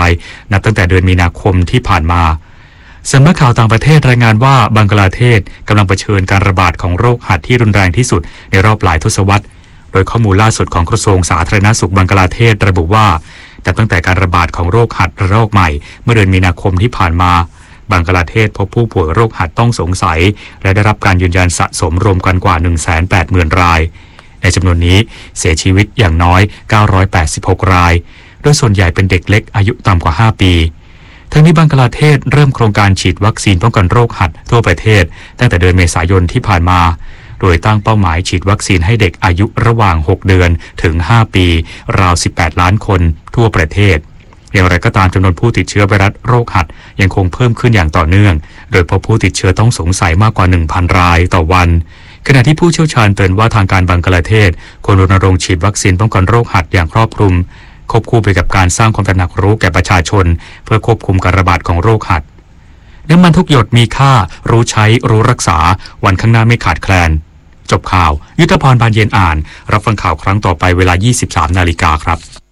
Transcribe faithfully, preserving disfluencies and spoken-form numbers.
ายนับตั้งแต่เดือนมีนาคมที่ผ่านมาสำนักข่าวต่างประเทศรายงานว่าบังกลาเทศกำลังเผชิญการระบาดของโรคหัดที่รุนแรงที่สุดในรอบหลายทศวรรษโดยข้อมูลล่าสุดของกระทรวงสาธารณสุขบังกลาเทศระบุว่าแต่ตั้งแต่การระบาดของโรคหัดระลอกใหม่เมื่อเดือนมีนาคมที่ผ่านมาบังกลาเทศพบผู้ป่วยโรคหัดต้องสงสัยและได้รับการยืนยันสะสมรวมกันกว่า หนึ่งแสนแปดหมื่น รายในจำนวนนี้เสียชีวิตอย่างน้อยเก้าร้อยแปดสิบหกรายโดยส่วนใหญ่เป็นเด็กเล็กอายุต่ำกว่าห้าปีทั้งนี้บังกลาเทศเริ่มโครงการฉีดวัคซีนป้องกันโรคหัดทั่วประเทศตั้งแต่เดือนเมษายนที่ผ่านมาโดยตั้งเป้าหมายฉีดวัคซีนให้เด็กอายุระหว่างหกเดือนถึงห้าปีราวสิบแปดล้านคนทั่วประเทศอย่างไรก็ตามจำนวนผู้ติดเชื้อไวรัสโรคหัดยังคงเพิ่มขึ้นอย่างต่อเนื่องโดยพบผู้ติดเชื้อต้องสงสัยมากกว่า หนึ่งพัน รายต่อวันขณะที่ผู้เชี่ยวชาญเตือนว่าทางการบังกลาเทศควรรณรงค์ฉีดวัคซีนป้องกันโรคหัดอย่างครอบคลุมควบคู่ไปกับการสร้างความตระหนักรู้แก่ประชาชนเพื่อควบคุมการระบาดของโรคหัดน้ำมันทุกหยดมีค่ารู้ใช้รู้รักษาวันข้างหน้าไม่ขาดแคลนจบข่าวยุทธพรบานเย็นอ่านรับฟังข่าวครั้งต่อไปเวลา ยี่สิบสามนาฬิกาครับ